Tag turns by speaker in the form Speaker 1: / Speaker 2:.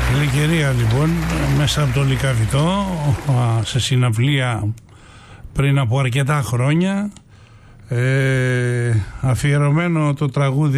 Speaker 1: Γλυκερία λοιπόν, μέσα από το Λυκαβητό, σε συναυλία πριν από αρκετά χρόνια, αφιερωμένο το τραγούδι